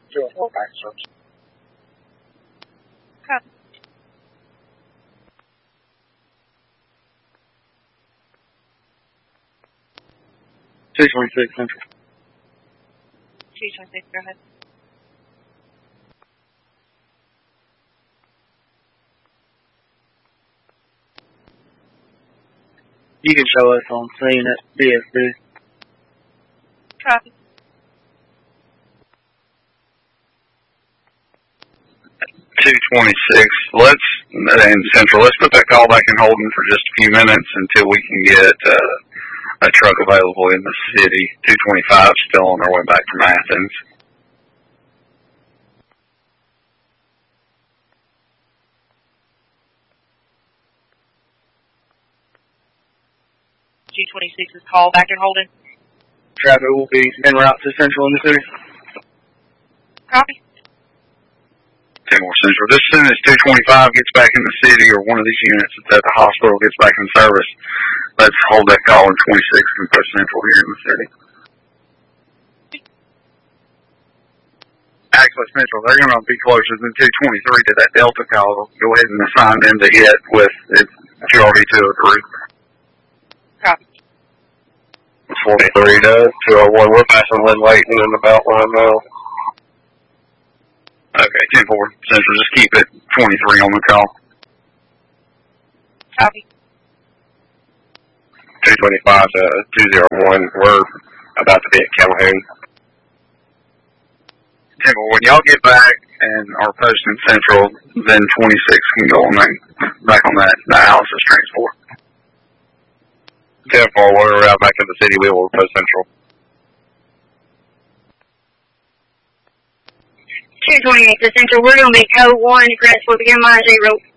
204 back service. Copy. 226 Central. 226, go ahead. You can show us on scene at BSB. Copy. 226. In Central, let's put that call back in holding for just a few minutes until we can get a truck available in the city. 225 still on their way back from Athens. G26 is call back and holding. Traffic will be en route to Central in the city. Copy. 10 more Central. Just as soon as 225 gets back in the city or one of these units at the hospital gets back in service, let's hold that call in 26 and put Central here in the city. Actually, Central, they're going to be closer than 223 to that Delta call. Go ahead and assign them to hit with Majority 203. Copy. 43 to 201. We're passing Lynn Layton in about 1 mile. Okay, 10-4 Central. Just keep it 23 on the call. Copy. 225 to 201. We're about to be at Calhoun. 10-4. When y'all get back and are posting Central, then 26 can go on back on that dialysis transport. 10-4. When we're out back to the city, we will post Central. 228 to Central. We're going to be code 1, press will begin line 0.